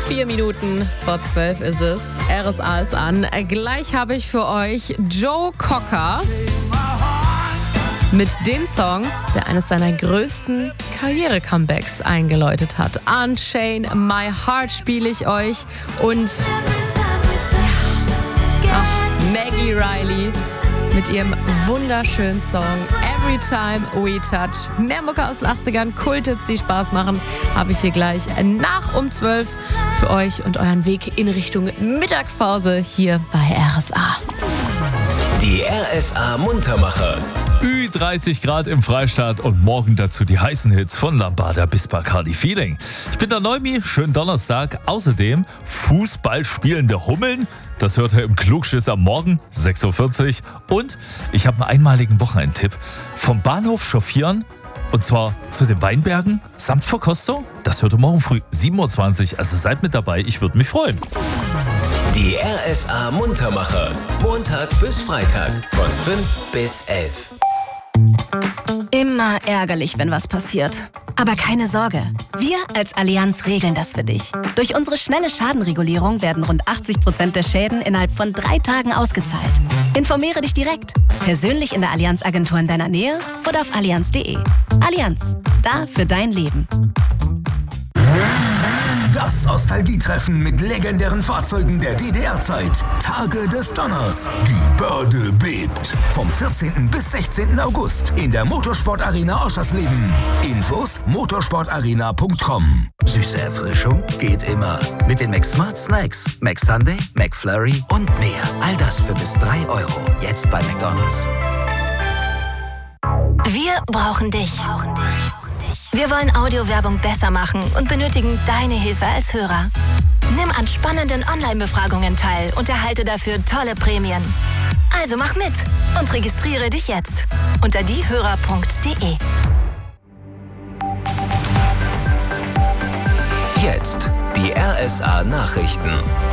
4 Minuten vor 12 ist es. RSA ist an. Gleich habe ich für euch Joe Cocker mit dem Song, der eines seiner größten Karriere-Comebacks eingeläutet hat. Unchain My Heart spiele ich euch. Und Maggie Riley mit ihrem wunderschönen Song Every Time We Touch. Mehr Mucke aus den 80ern, Kulthits, die Spaß machen, habe ich hier gleich nach um 12 für euch und euren Weg in Richtung Mittagspause hier bei RSA. Die RSA Muntermacher. 30 Grad im Freistaat und morgen dazu die heißen Hits von Lambada bis Bacardi Feeling. Ich bin der Neumi, schönen Donnerstag. Außerdem Fußball spielende Hummeln. Das hört ihr im Klugschiss am Morgen, 6.40 Uhr. Und ich habe einen einmaligen Wochenendtipp. Vom Bahnhof chauffieren, und zwar zu den Weinbergen samt Verkostung. Das hört ihr morgen früh 7.20 Uhr. Also seid mit dabei, ich würde mich freuen. Die RSA Muntermacher. Montag bis Freitag von 5 bis 11. Immer ärgerlich, wenn was passiert. Aber keine Sorge, wir als Allianz regeln das für dich. Durch unsere schnelle Schadenregulierung werden rund 80% der Schäden innerhalb von 3 Tagen ausgezahlt. Informiere dich direkt, persönlich in der Allianz-Agentur in deiner Nähe oder auf allianz.de. Allianz, da für dein Leben. Das Nostalgietreffen mit legendären Fahrzeugen der DDR-Zeit. Tage des Donners. Die Börde bebt. Vom 14. bis 16. August in der Motorsportarena Oschersleben. Infos motorsportarena.com. Süße Erfrischung geht immer. Mit den McSmart Snacks, McSunday, McFlurry und mehr. All das für bis 3 €. Jetzt bei McDonald's. Wir brauchen dich. Wir wollen Audiowerbung besser machen und benötigen deine Hilfe als Hörer. Nimm an spannenden Online-Befragungen teil und erhalte dafür tolle Prämien. Also mach mit und registriere dich jetzt unter diehörer.de. Jetzt die RSA Nachrichten.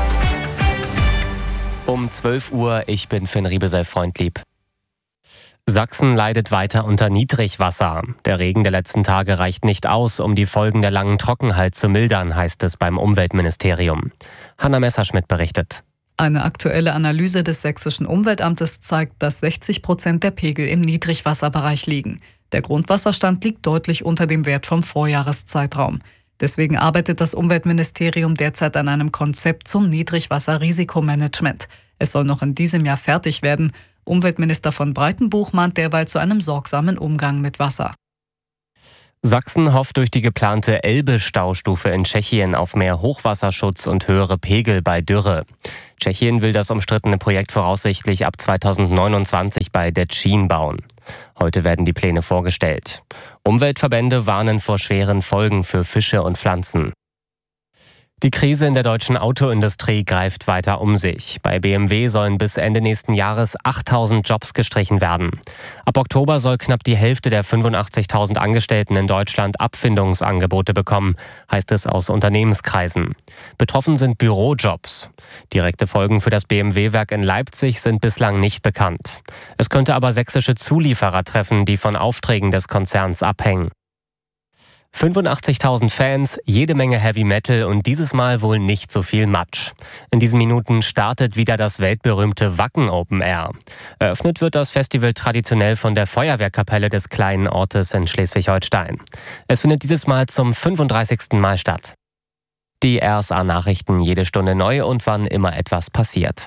Um 12 Uhr, ich bin Finn Riebesell-Freundlieb. Sachsen leidet weiter unter Niedrigwasser. Der Regen der letzten Tage reicht nicht aus, um die Folgen der langen Trockenheit zu mildern, heißt es beim Umweltministerium. Hanna Messerschmidt berichtet. Eine aktuelle Analyse des Sächsischen Umweltamtes zeigt, dass 60% der Pegel im Niedrigwasserbereich liegen. Der Grundwasserstand liegt deutlich unter dem Wert vom Vorjahreszeitraum. Deswegen arbeitet das Umweltministerium derzeit an einem Konzept zum Niedrigwasser-Risikomanagement. Es soll noch in diesem Jahr fertig werden. Umweltminister von Breitenbuch mahnt derweil zu einem sorgsamen Umgang mit Wasser. Sachsen hofft durch die geplante Elbe-Staustufe in Tschechien auf mehr Hochwasserschutz und höhere Pegel bei Dürre. Tschechien will das umstrittene Projekt voraussichtlich ab 2029 bei Děčín bauen. Heute werden die Pläne vorgestellt. Umweltverbände warnen vor schweren Folgen für Fische und Pflanzen. Die Krise in der deutschen Autoindustrie greift weiter um sich. Bei BMW sollen bis Ende nächsten Jahres 8.000 Jobs gestrichen werden. Ab Oktober soll knapp die Hälfte der 85.000 Angestellten in Deutschland Abfindungsangebote bekommen, heißt es aus Unternehmenskreisen. Betroffen sind Bürojobs. Direkte Folgen für das BMW-Werk in Leipzig sind bislang nicht bekannt. Es könnte aber sächsische Zulieferer treffen, die von Aufträgen des Konzerns abhängen. 85.000 Fans, jede Menge Heavy Metal und dieses Mal wohl nicht so viel Matsch. In diesen Minuten startet wieder das weltberühmte Wacken Open Air. Eröffnet wird das Festival traditionell von der Feuerwehrkapelle des kleinen Ortes in Schleswig-Holstein. Es findet dieses Mal zum 35. Mal statt. Die RSA-Nachrichten jede Stunde neu und wann immer etwas passiert.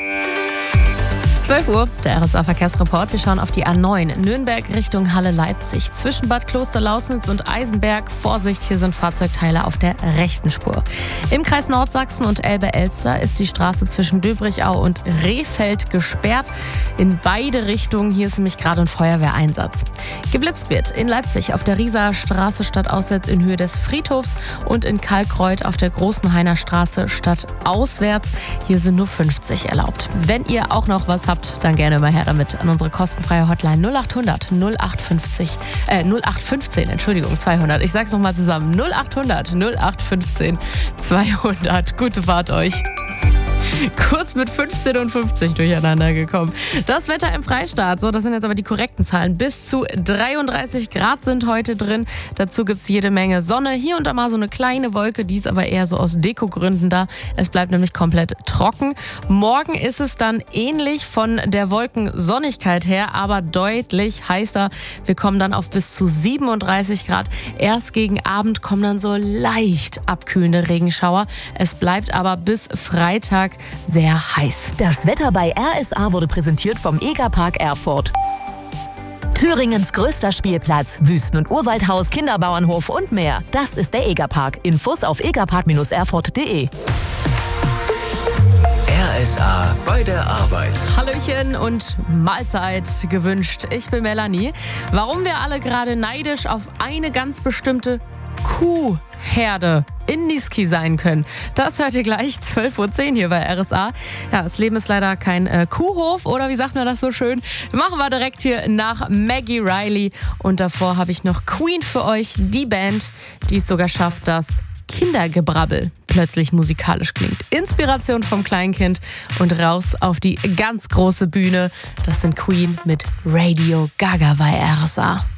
12 Uhr, der RSA-Verkehrsreport. Wir schauen auf die A9 Nürnberg Richtung Halle-Leipzig. Zwischen Bad Kloster-Lausnitz und Eisenberg. Vorsicht, hier sind Fahrzeugteile auf der rechten Spur. Im Kreis Nordsachsen und Elbe-Elster ist die Straße zwischen Döbrichau und Rehfeld gesperrt. In beide Richtungen. Hier ist nämlich gerade ein Feuerwehreinsatz. Geblitzt wird in Leipzig auf der Rieser Straße stadtauswärts in Höhe des Friedhofs und in Kalkreuth auf der Großen Hainer Straße stadtauswärts. Hier sind nur 50 erlaubt. Wenn ihr auch noch was habt, dann gerne mal her damit an unsere kostenfreie Hotline 0800 0815, Entschuldigung, 200. Ich sag's nochmal zusammen, 0800 0815 200. Gute Fahrt euch. Kurz mit 15 und 50 durcheinander gekommen. Das Wetter im Freistaat, so, das sind jetzt aber die korrekten Zahlen. Bis zu 33 Grad sind heute drin. Dazu gibt es jede Menge Sonne. Hier und da mal so eine kleine Wolke, die ist aber eher so aus Dekogründen da. Es bleibt nämlich komplett trocken. Morgen ist es dann ähnlich von der Wolkensonnigkeit her, aber deutlich heißer. Wir kommen dann auf bis zu 37 Grad. Erst gegen Abend kommen dann so leicht abkühlende Regenschauer. Es bleibt aber bis Freitag sehr heiß. Das Wetter bei RSA wurde präsentiert vom Egerpark Erfurt. Thüringens größter Spielplatz, Wüsten- und Urwaldhaus, Kinderbauernhof und mehr. Das ist der Egerpark. Infos auf egerpark-erfurt.de. RSA bei der Arbeit. Hallöchen und Mahlzeit gewünscht. Ich bin Melanie. Warum wir alle gerade neidisch auf eine ganz bestimmte Kuhherde in Niesky sein können, das hört ihr gleich 12:10 Uhr hier bei RSA. Ja, das Leben ist leider kein Kuhhof, oder wie sagt man das so schön? Machen wir direkt hier nach Maggie Riley. Und davor habe ich noch Queen für euch, die Band, die es sogar schafft, dass Kindergebrabbel plötzlich musikalisch klingt. Inspiration vom Kleinkind und raus auf die ganz große Bühne. Das sind Queen mit Radio Gaga bei RSA.